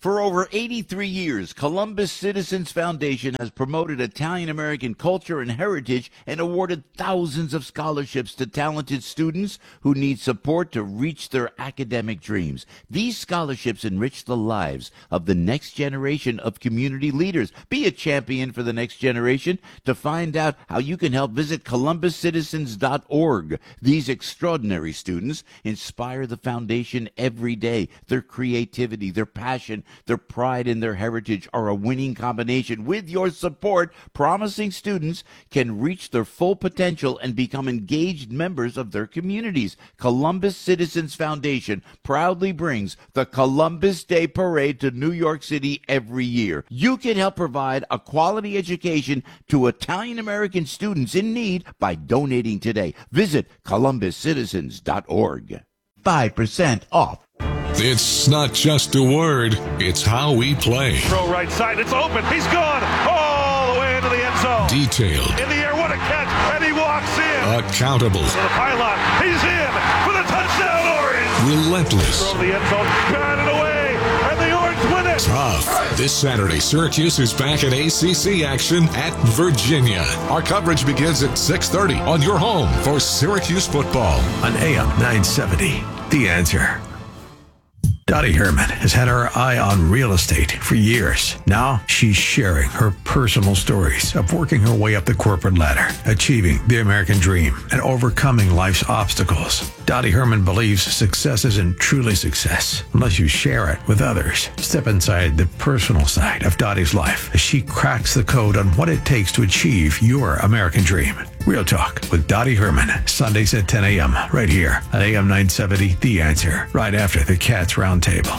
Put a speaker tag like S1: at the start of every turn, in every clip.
S1: For over 83 years, Columbus Citizens Foundation has promoted Italian-American culture and heritage and awarded thousands of scholarships to talented students who need support to reach their academic dreams. These scholarships enrich the lives of the next generation of community leaders. Be a champion for the next generation. To find out how you can help, visit columbuscitizens.org. These extraordinary students inspire the foundation every day. Their creativity, their passion, their pride in their heritage are a winning combination. With your support, promising students can reach their full potential and become engaged members of their communities. Columbus Citizens Foundation proudly brings the Columbus Day Parade to New York City every year. You can help provide a quality education to Italian-American students in need by donating today. Visit columbuscitizens.org. 5% off.
S2: It's not just a word, it's how we play.
S3: Throw right side, it's open, he's gone all the way into the end zone.
S2: Detailed.
S3: In the air, what a catch, and he walks in.
S2: Accountable.
S3: To the pylon, he's in for the touchdown, Orange.
S2: Relentless.
S3: Throw the end zone, got it away, and the Orange win it.
S2: Tough. This Saturday, Syracuse is back in ACC action at Virginia. Our coverage begins at 6:30 on your home for Syracuse football.
S4: On AM 970, The Answer. Dottie Herman has had her eye on real estate for years. Now she's sharing her personal stories of working her way up the corporate ladder, achieving the American dream, and overcoming life's obstacles. Dottie Herman believes success isn't truly success unless you share it with others. Step inside the personal side of Dottie's life as she cracks the code on what it takes to achieve your American dream. Real Talk with Dottie Herman, Sundays at 10 a.m. right here at AM 970, The Answer, right after the Cats Roundtable.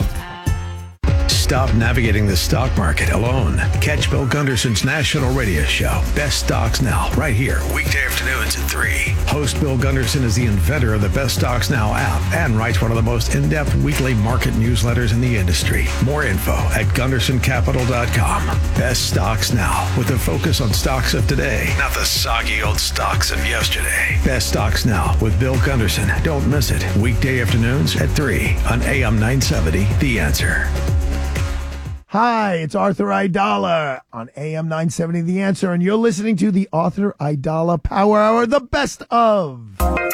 S4: Stop navigating the stock market alone. Catch Bill Gunderson's national radio show, Best Stocks Now, right here, weekday afternoons at 3. Host Bill Gunderson is the inventor of the Best Stocks Now app and writes one of the most in-depth weekly market newsletters in the industry. More info at GundersonCapital.com. Best Stocks Now, with a focus on stocks of today, not the soggy old stocks of yesterday. Best Stocks Now with Bill Gunderson. Don't miss it. Weekday afternoons at 3 on AM 970, The Answer.
S5: Hi, it's Arthur Aidala on AM 970 The Answer, and you're listening to the Arthur Aidala Power Hour, the best of.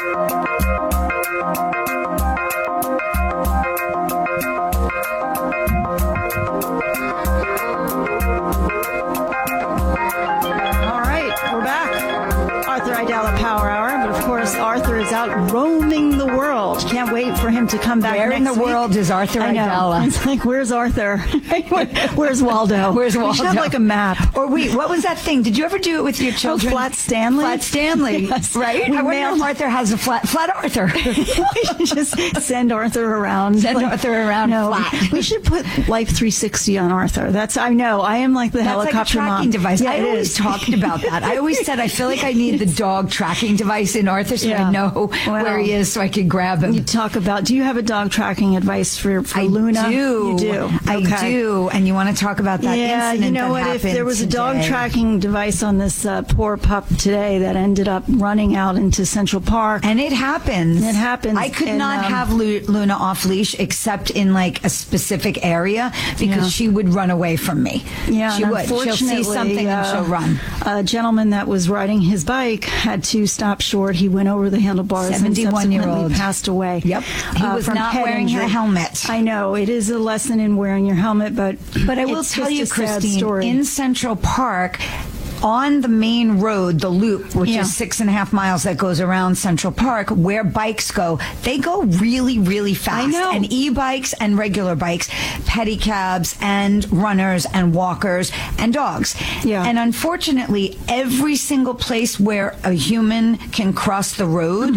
S6: All right, we're back. Arthur Aidala Power Hour, but of course, Arthur is out roaming the world. Can't wait for him to come back.
S7: Where in the world is Arthur Aidala?
S6: It's like, where's Arthur? Where's Waldo?
S7: Where's Waldo?
S6: We should have like a map.
S7: Or wait, what was that thing? Did you ever do it with your children?
S6: Flat Stanley?
S7: Flat Stanley,
S6: Yes.
S7: right? I wonder if Arthur has a flat Arthur.
S6: We should just send Arthur around.
S7: Arthur around flat.
S6: We should put Life 360 on Arthur. I know. I am like the helicopter
S7: like a tracking
S6: mom.
S7: device.
S6: Yeah,
S7: I always talked about that. I always said I feel like I need the dog tracking device in Arthur so I know where he is so I can grab him.
S6: You talk about, do you have a dog tracking advice for Luna?
S7: I do.
S6: You do.
S7: I do. And you want to talk about that incident?
S6: You know what? If there was a dog tracking device on this poor pup today that ended up running out into Central Park.
S7: And it happens.
S6: It happens.
S7: I could not have Luna off leash except in like a specific area because she would run away from me.
S6: Yeah,
S7: she would. She'll see something and she'll run.
S6: A gentleman that was riding his bike had to stop short. He went over the handlebars
S7: 71-year-old.
S6: and passed away.
S7: Yep. He was not wearing a helmet.
S6: I know. It is a lesson in wearing your helmet, but
S7: I will tell you, Christine,
S6: in
S7: Central Park, on the main road, the loop, which is 6.5 miles that goes around Central Park, where bikes go, they go really, really fast.
S6: I know.
S7: And e-bikes and regular bikes, pedicabs and runners and walkers and dogs.
S6: Yeah.
S7: And unfortunately, every single place where a human can cross the road,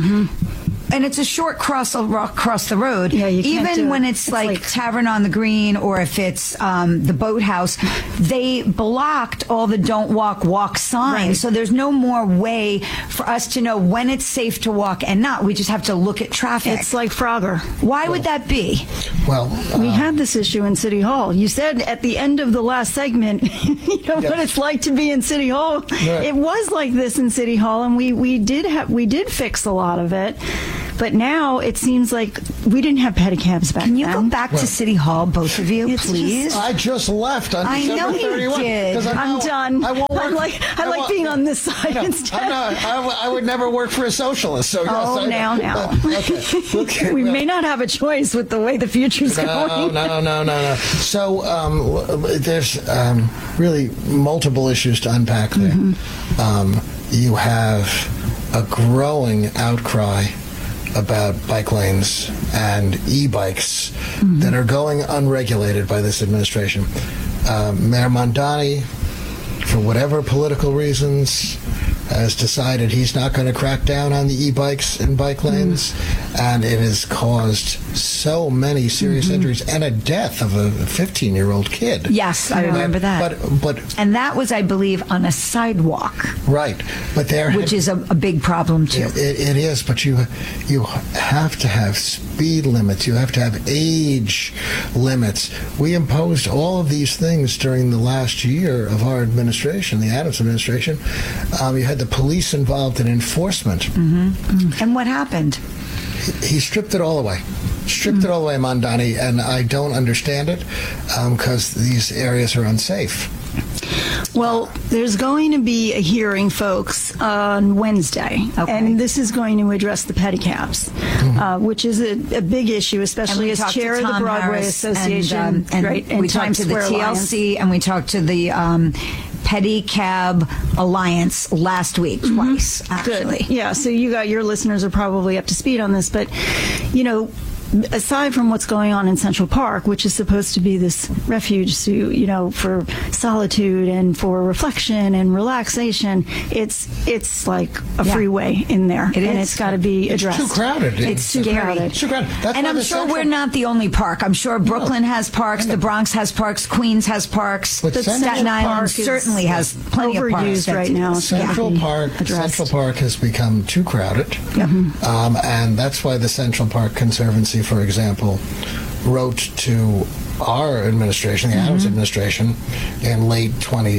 S7: and it's a short cross across the road.
S6: Yeah, you can't
S7: even
S6: do
S7: when
S6: it.
S7: it's like Tavern on the Green or if it's the Boathouse, they blocked all the don't walk signs.
S6: Right.
S7: So there's no more way for us to know when it's safe to walk and not. We just have to look at traffic.
S6: It's like Frogger.
S7: Why would that be?
S8: Well,
S6: we had this issue in City Hall. You said at the end of the last segment, you know what it's like to be in City Hall. Yeah. It was like this in City Hall, and we did fix a lot of it. But now it seems like we didn't have pedicabs back then.
S7: Can you go back to City Hall, both of you, please?
S8: I just left on
S7: I
S8: December
S7: know you
S8: 31.
S7: did.
S8: 'cause
S6: I'm done.
S8: I won't work.
S6: I like being on this side instead.
S8: I would never work for a socialist. So yes,
S6: now.
S8: Okay.
S6: We may not have a choice with the way the future's going.
S8: No. So there's really multiple issues to unpack there. You have a growing outcry about bike lanes and e-bikes that are going unregulated by this administration. Mayor Mondani, for whatever political reasons, has decided he's not going to crack down on the e-bikes and bike lanes, and it has caused so many serious injuries and a death of a 15-year-old kid.
S7: Yes, I remember that.
S8: But
S7: and that was, I believe, on a sidewalk.
S8: Right, but
S7: which is a big problem too.
S8: It is, but you have to have speed limits. You have to have age limits. We imposed all of these things during the last year of our administration, the Adams administration. You had the police involved in enforcement.
S7: And what happened?
S8: He stripped it all away. Stripped it all away, Mondani, and I don't understand it because these areas are unsafe.
S6: Well, there's going to be a hearing, folks, on Wednesday, and this is going to address the pedicabs, which is a big issue, especially as chair of the Broadway Association.
S7: And we talked to the TLC, and we talked to the Pedicab Alliance last week, twice, actually.
S6: Good. Yeah, so your listeners are probably up to speed on this, but, you know, aside from what's going on in Central Park, which is supposed to be this refuge, for solitude and for reflection and relaxation, it's like a freeway in there, and it's got to be addressed.
S8: It's too crowded.
S7: It's too crowded.
S8: It's too crowded.
S7: And I'm sure we're not the only park. I'm sure Brooklyn has parks, the Bronx has parks, Queens has parks, Staten Island certainly has plenty of parks
S6: overused right now.
S8: Central Park has become too crowded, and that's why the Central Park Conservancy, for example, wrote to our administration, the Adams administration, in late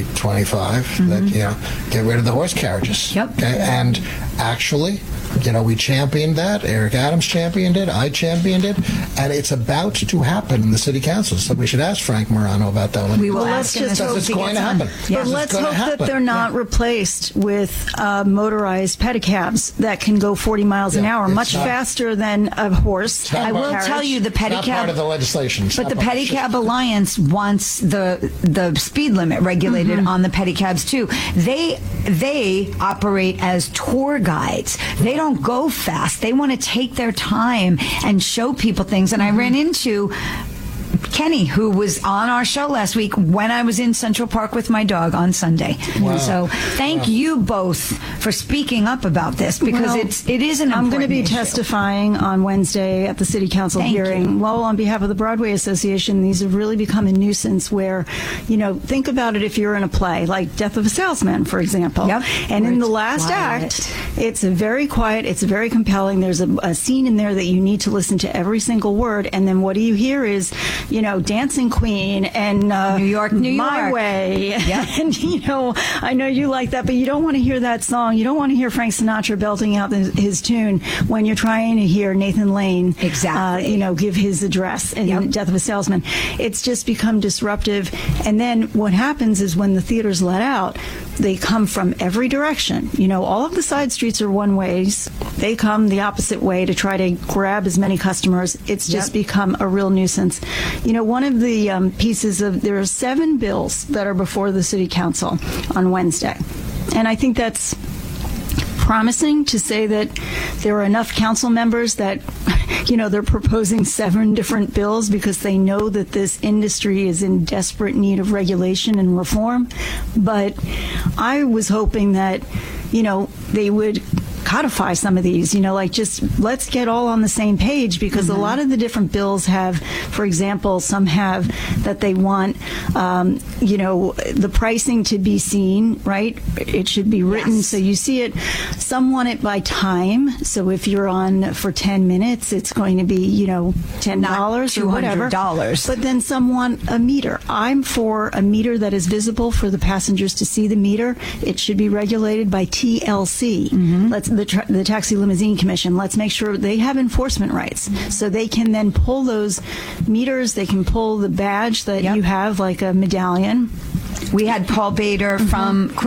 S8: 2025 that, get rid of the horse carriages. Okay? And actually, we championed that. Eric Adams championed it. I championed it. And it's about to happen in the city council. So we should ask Frank Morano about that one.
S7: We will ask him.
S8: It's going to happen.
S6: But let's hope that they're not replaced with motorized pedicabs that can go 40 miles an hour, much faster than a horse.
S7: I will tell you, the pedicab,
S8: not part of the legislation.
S7: But the Pedicab Alliance wants the speed limit regulated on the pedicabs too. They operate as tour guides. They don't go fast. They want to take their time and show people things. And I ran into Kenny, who was on our show last week when I was in Central Park with my dog on Sunday. Wow. So thank you both for speaking up about this, because it is an important
S6: I'm going to be
S7: issue.
S6: testifying on Wednesday at the City Council hearing. Well, on behalf of the Broadway Association, these have really become a nuisance where, think about it if you're in a play, like Death of a Salesman, for example.
S7: Yep.
S6: And in the last act, it's very quiet, it's very compelling. There's a scene in there that you need to listen to every single word, and then what do you hear is, Dancing Queen and
S7: New York,
S6: My Way. Yep. And, I know you like that, but you don't want to hear that song. You don't want to hear Frank Sinatra belting out his tune when you're trying to hear Nathan Lane, give his address in Death of a Salesman. It's just become disruptive. And then what happens is when the theater's let out, they come from every direction. All of the side streets are one ways. They come the opposite way to try to grab as many customers. It's just become a real nuisance. One of the there are 7 bills that are before the City Council on Wednesday. And I think that's promising to say that there are enough council members that, they're proposing 7 different bills because they know that this industry is in desperate need of regulation and reform. But I was hoping that, they would codify some of these, just let's get all on the same page, because a lot of the different bills have, for example, some have that they want, the pricing to be seen, right? It should be written so you see it. Some want it by time. So if you're on for 10 minutes, it's going to be, $10 or whatever.
S7: $200.
S6: But then some want a meter. I'm for a meter that is visible for the passengers to see the meter. It should be regulated by TLC. The Taxi Limousine Commission. Let's make sure they have enforcement rights. So they can then pull those meters. They can pull the badge that you have, like a medallion.
S7: We had Paul Bader from